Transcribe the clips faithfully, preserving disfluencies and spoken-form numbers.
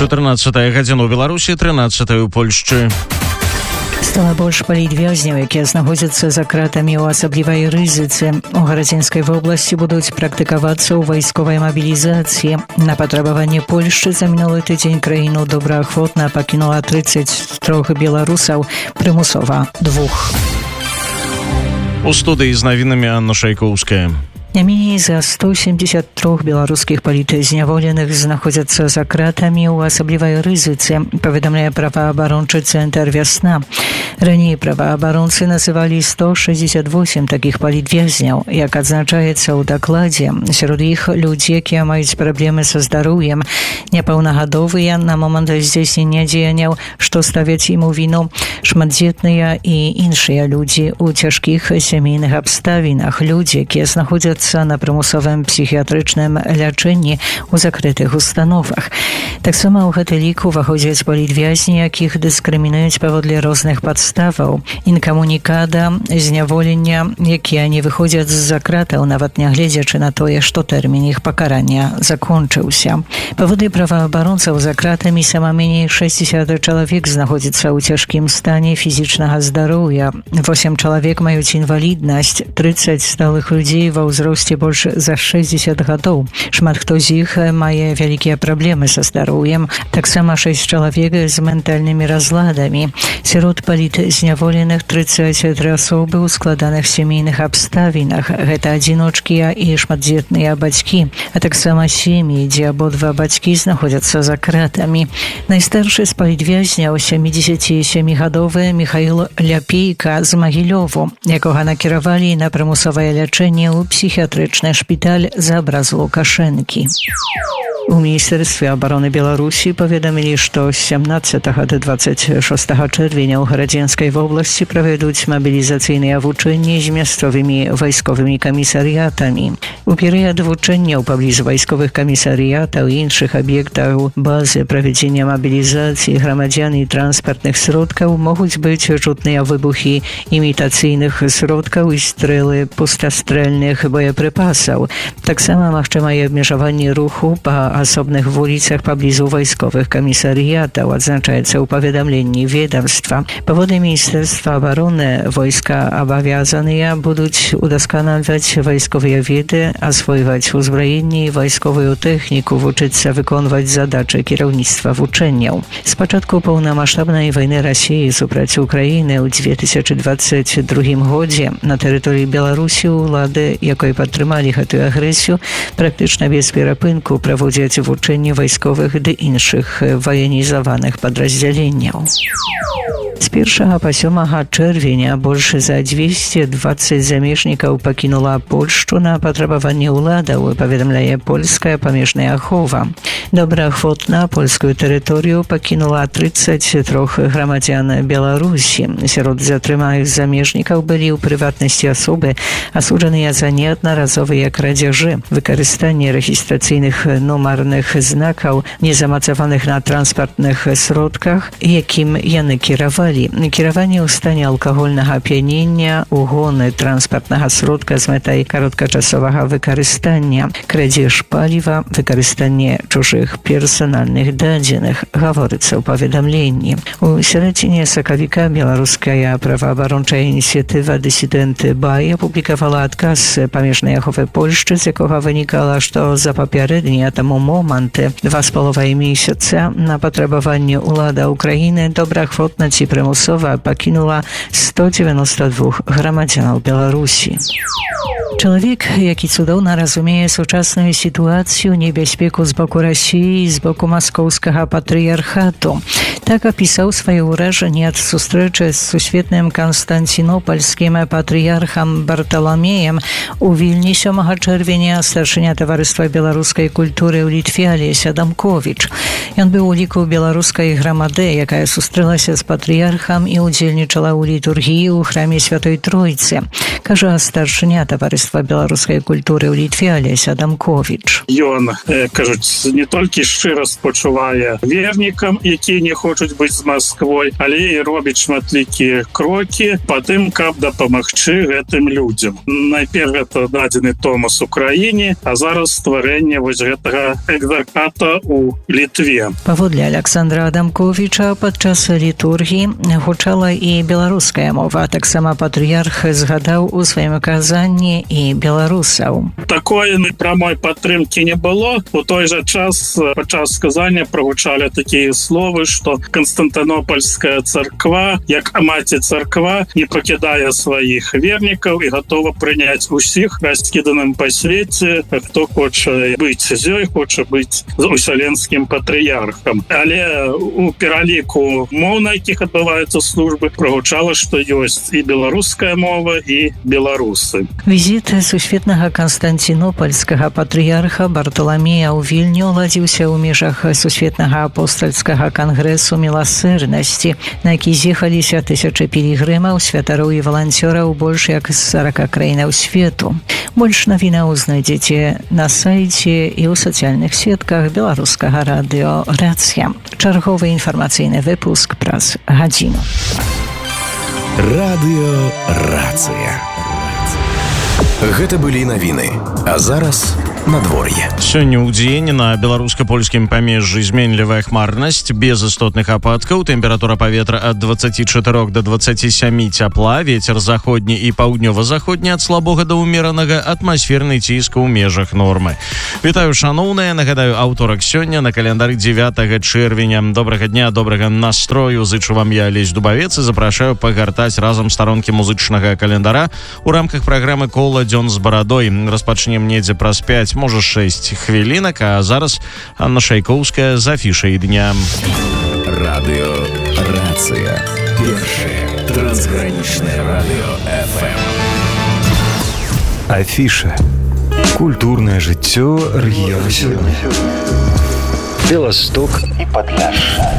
чатырнаццатая гадзіна ў Беларусі, трынаццатая ў Польшчы. Стала больш палітвязняў, якія знаходзяцца за кратамі ў асаблівай рызыцы. У Гарадзінскай вобласці будуць практыкавацца ў вайсковай мабілізацыі. На патрабаванне Польшчы за мінулы тыдзень краіну добраахвотна пакінула трыццаць тры беларусаў, прымусова двух. У студыі з навінамі Анна Шайкоўская. Не меней за сто семьдесят три беларускіх палітзняволеных знаходзяцца за кратамі ў асаблівай рызыцы, паведамляе праваабарончы цэнтр «Вясна». Раней праваабаронцы называлі сто шестьдесят восемь такіх палітвязняў. Як адзначаецца ў дакладзе, сярод іх людзі, якія маюць праблемы са здароўем, непаўнагадовыя на момант здзейснення дзеянняў, што ставяць ім у віну, шматдзетныя і іншыя людзі ў цяжкіх сямейных абставінах, людзі, якія знаходзяцца на прымусовым псіхіятрычным лячэнні ў закрытых установах. Таксама ў гэты лік уваходзяць палітвязні, якіх дыскрымінуюць паводле розных падставаў, інкамунікада, зняволення, якія не выходзяць з-за кратаў, нават нягледзячы на тое, што тэрмін іх пакарання закончыўся. Паводле праваабаронцаў, за кратамі сама меней шэсцьдзесят чалавек знаходзіцца ў цяжкім стане фізічнага здароўя. восемь чалавек маюць інваліднасць, трыццаць сталых людзей ва ўзросце больш за шэсцьдесят гадоў. Шмат хто з іх мае вялікія праблемы са здароўем. Таксама шэсць чалавек з ментальнымі разладамі. Сярод палітзняволеных трыццаць тры асобы ў складаных сямейных абставінах. Гэта адзіночкі і шматдзетныя бацькі, а таксама сем'і, дзе абодва бацькі знаходзяцца за кратамі. Найстаршы з палітвязняў сямідзесяцісямігадовы Міхаіл Ляпейка з Магілёву, якога накіравалі на прымусовае лячэнне ў псіхіятрычны шпіталь за абраз Лукашэнкі. У Міністэрстве абароны Беларусі паведамілі, што з сямнаццатага да дваццаць шостага чэрвеня ў Гарадзінскай вобласці правядуць мабілізацыйныя вучэнні з мясцовымі вайсковымі камісарыятамі. У перыяд вучэнняў паблізу вайсковых камісарыятаў і іншых аб'ектаў базы правядзення мабілізацыі грамадзян і транспартных сродкаў могуць быць чутныя выбухі імітацыйных сродкаў і стрэлы пустастрэльных боепрыпасаў. Таксама магчымае абмежаванне руху па асобных вуліцах паблізу вайсковых камісарыятаў, адзначаецца ў паведамленні ведомства. Паводле Міністэрства абароны, войска абавязаныя будуць удасканальваць вайсковыя веды, асвойваць узбраенне і вайсковую тэхніку, вучыцца выконваць задачы кіраўніцтва вучэнняў. З пачатку паўнамаштабнай вайны Расіі супраць Украіны ў дзве тысячы дваццаць другім годзе на тэрыторыі Беларусі ўлады, якой падтрымалі гэтую агрэсію, практычна без перапынку праводзяць вучэнні вайсковых ды іншых ваенізаваных падраздзяленняў. З першага па сёмага чэрвеня больш за дзвесце дваццаць замежнікаў пакінула Польшчу на патрабаванне ўладаў, паведамляе польская памежная ахова. Добраахвотна польскую тэрыторыю пакінула трыццаць тры грамадзян Беларусі. Сярод затрыманых замежнікаў былі ў прыватнасці асобы, асуджаныя за неаднаразовыя крадзяжы, выкарыстанне рэгістрацыйных нумарных знакаў, незамацаваных на транспартных сродках, якім яны кіравалі. Кіраванне ў стане алкагольнага ап'янення, угоны транспартнага сродка з мэтай кароткачасовага выкарыстання, крадзеж паліва, выкарыстанне чужых персанальных дадзеных, гаворыцца ў паведамленні. У сярэдзіне сакавіка беларуская праваабарончая ініцыятыва «Дысідэнты Бай» апублікавала адказ памежнай аховы Польшчы, з якога вынікала, што за папярэднія таму моманты два з паловай месяца на патрабаванне ўлада Украіны добраахвотна ці прымусова пакінула сто дзевяноста два грамадзянаў Беларусі. Чалавек, які цудоўна разумее сучасную сітуацыю, небяспеку з боку Расіі і з боку маскоўскага патрыярхату. Так апісаў свае ўражанні ад сустрэчы з сусветным канстанцінопальскім патрыярхам Барталамеем у Вільні сёмага чэрвеня старшыня таварыства беларускай культуры ў Літве Алеся Адамковіч. Ён быў у ліку беларускай грамады, якая сустрэлася з патрыярхам і ўдзельнічала ў літургіі ў храме Святой Тройцы. Кажа старшыня таварыства беларускай культуры ў Літве Алеся Адамковіч. Ён, кажуць, не толькі шчыра спачувае вернікам, якія не хочуць быць з Масквой, але і робіць шматлікія крокі па тым, каб дапамагчы гэтым людзям. Найперш гэта дадзены Томас Украіне, а зараз стварэнне вось гэтага экзархата ў Літве. сябе. Паводле Александра Адамковича падчас літургіі гучала і беларуская мова, а таксама патрыярх згадаў у сваім казанні і беларусаў. Такої прамой падтрымкі не было. У той жа час падчас сказання прагучалі такія словы, што Константинопольская царква, як маці царква, не пакідае сваіх вернікаў і гатова прыняць усіх раскіданым па свеце, хто хоча быць з ёй, хоча быць з усяленскім патрыярхам. Але у пераліку моў, на якіх адбываюцца службы, прагучала, што ёсць і беларуская мова, і беларусы. Візіт сусветнага Константинопольскага патрыярха Барталамея ў Вільню ладзіўся ў межах сусветнага апостальскага кангрэсу міласэрнасці, на які з'ехаліся тысячы пілігрымаў, святароў і валанцёраў больш як з сарака краінаў свету. Больш навінаў знайдзеце на сайце і ў сацыяльных сетках беларускага радыё «Рацыя». Чарговы інфармацыйны выпуск праз гадзіну. Радыё «Рацыя». Гэта былі навіны, а зараз надвор'е. Сёння ў дзень на беларуска-польскім памежжы зменлівая хмарнасць, без істотных ападкаў, тэмпература паветра ад дваццаці чатырох да дваццаці сямі цяпла, вецер заходні і паўднёва-заходні ад слабога да ўмеранага, атмасферны ціск у межах нормы. Вітаю, шаноўныя, нагадаю, аўторак сёння на календары дзевятага чэрвеня. Добрага дня, добрага настрою, зычу вам я, Алесь Дубавец, і запрашаю пагартаць разам старонкі музычнага календара у рамках праграмы «Кола дзён з барадой». Распачнем недзе праз пяць, можа шэсць хвілінак, а зараз Анна Шайкоўская з афішай дня. Радыё «Рацыя». Першае трансгранічнае радыё эф эм. Афіша. Культурнае жыццё рэгіёну сёння. Беласток і Падляшша.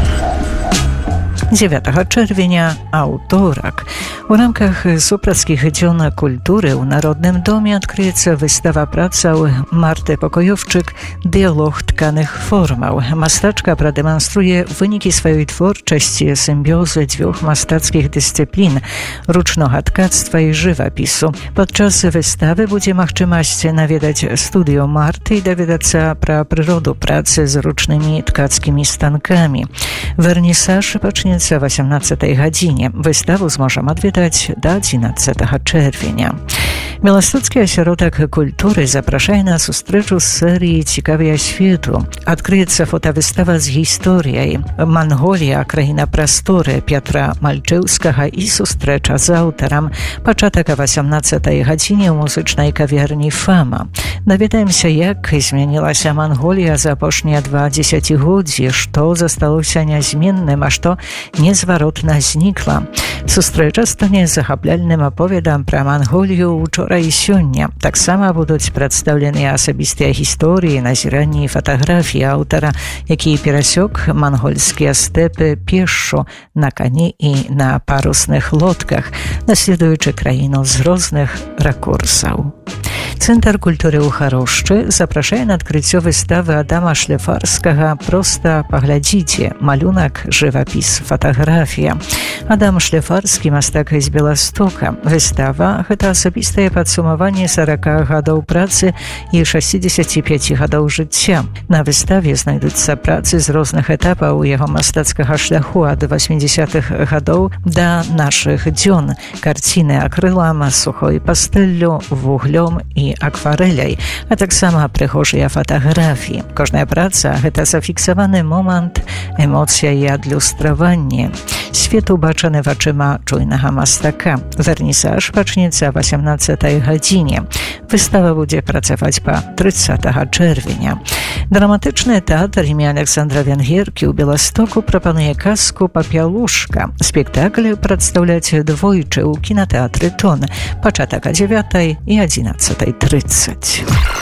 дзевятага чэрвеня, аўторак. У рамках супрацкіх дзён культуры ў Народным доме адкрыецца выстава працаў Марты Покоёўчык «Дыялог тканых формаў». Мастачка прадэманструе вынікі сваёй творчасці сімбіёзы дзвюх мастацкіх дысцыплін – ручнога ткацтва і жывапісу. Падчас выставы будзе магчымасць наведаць студыю Марты і даведацца пра прыроду працы з ручнымі ткацкімі станкамі. Вернісаж пачнецца о восемнадцатай гадзіне. Выставу зможам адведаць да адзінаццатага чэрвеня. Беластоцкі асяродак культуры запрашае на сустрэчу з серыі «Цікавыя свету». Адкрыецца фотавыстава з гісторыяй «Манголія. Краіна прасторы» Пятра Мальчэўскага і сустрэча з аўтарам. Пачатак о восемнадцатай гадзіне ў музычнай кавярні «Фама». Даведаемся, як змянілася Манголія за апошнія два дзесяцігоддзі, што засталося нязменным, а што незваротна знікла. Сустрэча стане захапляльным аповедам пра Манголію учора і сёння. Таксама будуць прадстаўленыя асабістыя гісторыі, назіранні і фатаграфіі аўтара, які перасёк мангольскія стэпы пешшу на кані і на парусных лодках, наследуючы краіну з розных ракурсаў. Цэнтр культуры ў Харошчы запрашае на адкрыццё выставы Адама Шлефарскага «Проста паглядзіце. Малюнак, жывапіс, фатаграфія». Адам Шлефарскі, мастак з Беластока. Выстава – гэта асабістае падсумаванне сарака гадоў працы і шэсцідзесяці пяці гадоў жыцця. На выставе знайдуцца працы з розных этапаў яго мастацкага шляху ад васьмідзесятых гадоў да нашых дзён. Карціны акрылам, сухой пастэллю, вуглём і акварэляй, а таксама прыгожыя фатаграфіі. Кожная праца – гэта зафіксаваны момант, эмоцыя і адлюстраванне. Свет убачаны вачыма чуйнага мастака. Вернісаж пачнецца о восемнадцатай гадзіне. Выстава будзе працаваць па трыццатага чэрвеня. Драматычны тэатр імя Александра Венгеркі ў Беластоку прапануе казку «Папялушка». Спектакль прадстаўляць двойчы ў кінатэатры «Тон». Пачатак о дзевятай і адзінаццатай трыццаць.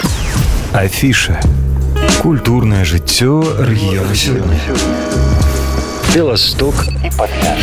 Афіша. Культурнае жыццё рэгіёну сёння. Беласток і Падляшша.